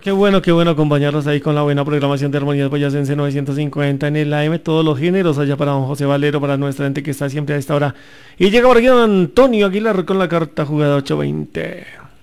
Qué bueno acompañarlos ahí con la buena programación de Armonías Boyacense 950 en el AM, todos los géneros allá para don José Valero, para nuestra gente que está siempre a esta hora. Y llega por aquí don Antonio Aguilar con la carta jugada 820.